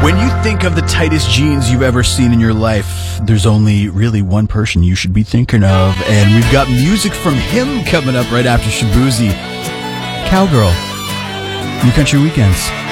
When you think of the tightest jeans you've ever seen in your life, there's only really one person you should be thinking of. And we've got music from him coming up right after Shaboozey. Cowgirl. New Country Weekends.